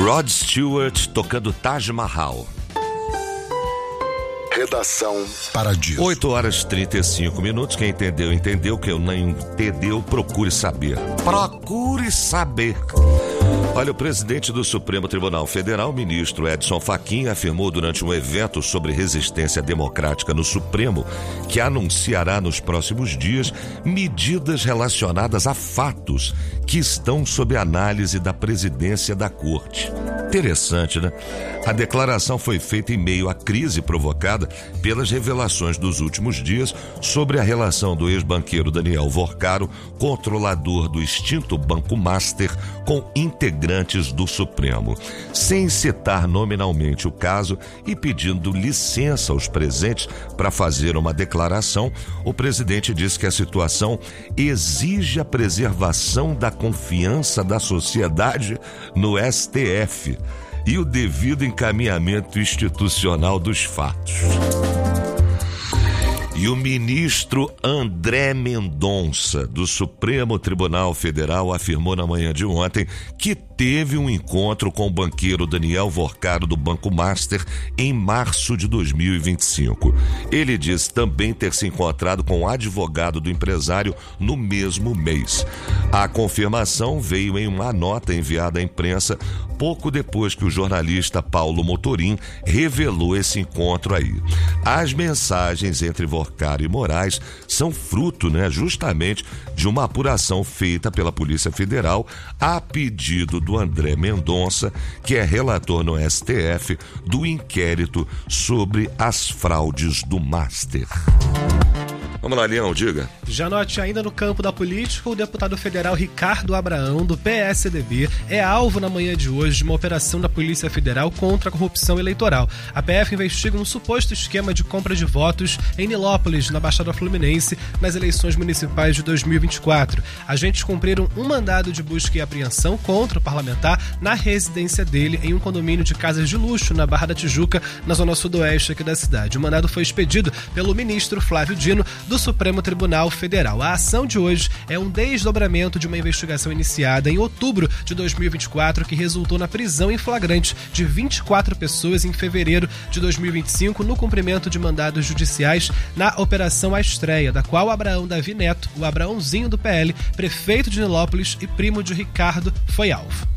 Rod Stewart tocando Taj Mahal. Redação para disso. 8h35. Quem entendeu, entendeu. Quem não entendeu, procure saber. Procure saber. Olha, o presidente do Supremo Tribunal Federal, ministro Edson Fachin, afirmou durante um evento sobre resistência democrática no Supremo que anunciará nos próximos dias medidas relacionadas a fatos que estão sob análise da presidência da Corte. Interessante, né? A declaração foi feita em meio à crise provocada pelas revelações dos últimos dias sobre a relação do ex-banqueiro Daniel Vorcaro, controlador do extinto Banco Master, com integrantes do Supremo. Sem citar nominalmente o caso e pedindo licença aos presentes para fazer uma declaração, o presidente disse que a situação exige a preservação da confiança da sociedade no STF e o devido encaminhamento institucional dos fatos. E o ministro André Mendonça, do Supremo Tribunal Federal, afirmou na manhã de ontem que teve um encontro com o banqueiro Daniel Vorcaro do Banco Master em março de 2025. Ele disse também ter se encontrado com o advogado do empresário no mesmo mês. A confirmação veio em uma nota enviada à imprensa pouco depois que o jornalista Paulo Motorim revelou esse encontro aí. As mensagens entre Vorcaro e Moraes são fruto, justamente de uma apuração feita pela Polícia Federal a pedido do André Mendonça, que é relator no STF do inquérito sobre as fraudes do Master. Vamos lá, Leão, diga. Janote, ainda no campo da política, o deputado federal Ricardo Abraão, do PSDB, é alvo na manhã de hoje de uma operação da Polícia Federal contra a corrupção eleitoral. A PF investiga um suposto esquema de compra de votos em Nilópolis, na Baixada Fluminense, nas eleições municipais de 2024. Agentes cumpriram um mandado de busca e apreensão contra o parlamentar na residência dele, em um condomínio de casas de luxo, na Barra da Tijuca, na zona sudoeste aqui da cidade. O mandado foi expedido pelo ministro Flávio Dino, do Supremo Tribunal Federal. A ação de hoje é um desdobramento de uma investigação iniciada em outubro de 2024 que resultou na prisão em flagrante de 24 pessoas em fevereiro de 2025 no cumprimento de mandados judiciais na Operação A Estreia, da qual Abraão Davi Neto, o Abraãozinho do PL, prefeito de Nilópolis e primo de Ricardo, foi alvo.